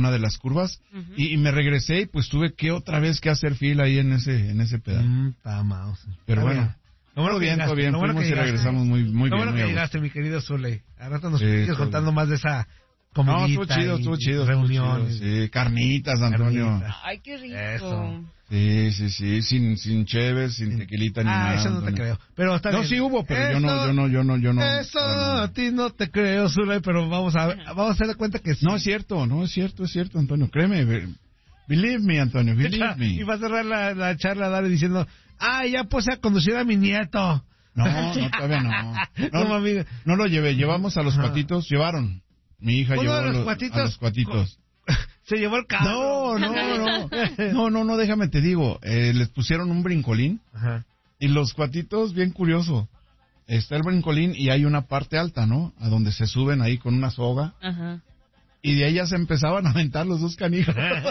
una de las curvas, y me regresé y pues tuve que otra vez que hacer fila ahí en ese pedal. Pero bueno. Todo bien, fuimos y regresamos muy bien. Lo bueno que llegaste, mi querido Zuley. A rato nos sigues contando más de esa comidita. No, estuvo chido. Reuniones. Sí, carnitas, Antonio. Ay, qué rico. Eso. Sí, sin cheves, sin tequilita ni nada. Eso no te creo. Pero está bien. Sí hubo, pero yo no. Eso a ti no te creo, Zuley, pero vamos a hacer de cuenta que sí. No es cierto, Antonio, créeme. Believe me, Antonio, believe me. Y va a cerrar la charla, Dale, diciendo, ya puse a conducir a mi nieto. No, todavía no. No lo llevé, llevamos a los cuatitos, llevaron. Mi hija llevó a los cuatitos. Se llevó el carro. No, déjame te digo, les pusieron un brincolín. Ajá. Y los cuatitos, bien curioso, está el brincolín y hay una parte alta, ¿no? A donde se suben ahí con una soga. Ajá. Y de ahí ya se empezaban a aventar los dos canijos.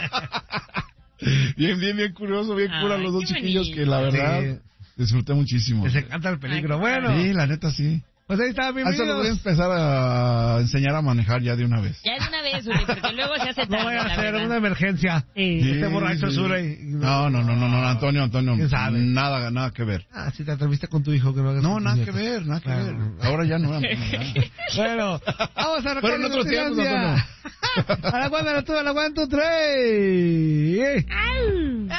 bien curioso, bien cura los dos chiquillos bonito. que la verdad disfruté muchísimo. Les encanta el peligro. Bueno. Sí, la neta sí. Pues ahí está, bienvenidos. Eso lo voy a empezar a enseñar a manejar ya de una vez. Ya de una vez, Uli, porque luego se hace tarde. No vaya a la ser verdad. una emergencia. Sí. Este borracho Zuley. No, Antonio. ¿Quién sabe? Nada que ver. Si te atreviste con tu hijo, que no hagas. No, nada que ver. Ahora ya no. Bueno, vamos a recoger Pero en otros tiempos, Antonio. A la cuenta, tú, a la cuenta, 3.